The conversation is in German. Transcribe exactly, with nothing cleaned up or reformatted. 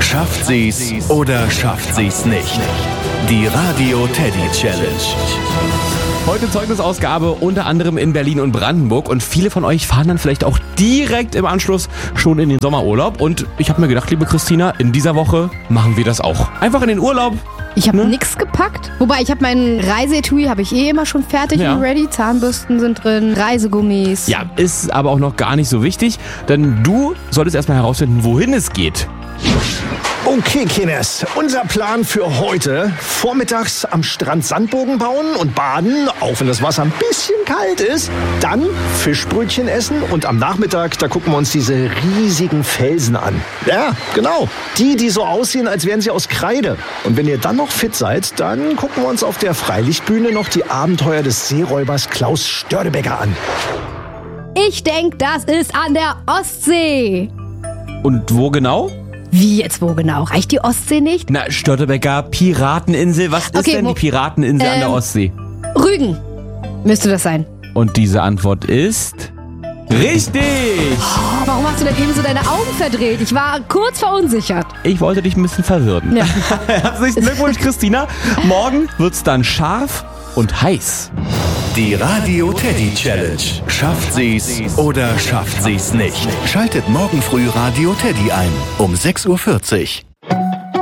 Schafft sie's oder schafft sie's nicht? Die Radio Teddy Challenge. Heute Zeugnisausgabe unter anderem in Berlin und Brandenburg und viele von euch fahren dann vielleicht auch direkt im Anschluss schon in den Sommerurlaub und ich habe mir gedacht, liebe Christina, in dieser Woche machen wir das auch. Einfach in den Urlaub. Ich habe Ne? nichts gepackt. Wobei, ich habe mein Reiseetui, habe ich eh immer schon fertig Ja. und ready. Zahnbürsten sind drin, Reisegummis. Ja, ist aber auch noch gar nicht so wichtig, denn du solltest erstmal herausfinden, wohin es geht. Okay, Kines, unser Plan für heute: vormittags am Strand Sandbogen bauen und baden, auch wenn das Wasser ein bisschen kalt ist. Dann Fischbrötchen essen und am Nachmittag, da gucken wir uns diese riesigen Felsen an. Ja, genau. Die, die so aussehen, als wären sie aus Kreide. Und wenn ihr dann noch fit seid, dann gucken wir uns auf der Freilichtbühne noch die Abenteuer des Seeräubers Klaus Störtebeker an. Ich denke, das ist an der Ostsee. Und wo genau? Wie jetzt wo genau? Reicht die Ostsee nicht? Na, Störtebeker, Pirateninsel. Was ist Okay, denn wo- die Pirateninsel an der Ähm, Ostsee? Rügen müsste das sein. Und diese Antwort ist richtig! Oh, warum hast du denn eben so deine Augen verdreht? Ich war kurz verunsichert. Ich wollte dich ein bisschen verwirren. Ja. Herzlichen Glückwunsch, Christina. Morgen wird's dann scharf und heiß. Die Radio Teddy Challenge. Schafft sie's oder schafft sie's nicht? Schaltet morgen früh Radio Teddy ein um sechs Uhr vierzig.